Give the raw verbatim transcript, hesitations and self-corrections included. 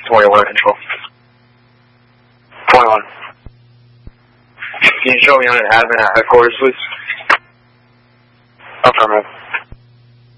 twenty-one control. twenty-one. Can you show me on an admin at headquarters, please? Affirmative.